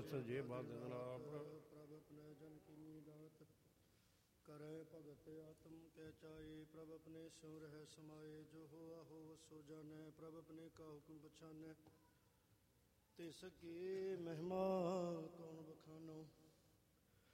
ਬਸ ਜੇ ਬਾਦਨ ਆਪ ਪ੍ਰਭ ਆਪਣੇ ਜਨ ਕੀ ਦਾਤ ਕਰੇ ਭਗਤ ਆਤਮ ਕੇ ਚਾਏ ਪ੍ਰਭ ਆਪਣੇ ਸਿਉ ਰਹਿ ਸਮਾਏ ਜੋ ਹੋਆ ਹੋ ਸੋ ਜਾਣੈ ਪ੍ਰਭ ਆਪਣੇ ਕਾ ਹੁਕਮ ਪਛਾਨੈ ਤਿਸ ਕੀ ਮਹਿਮਾ ਕੌਣ ਬਖਾਨੋ।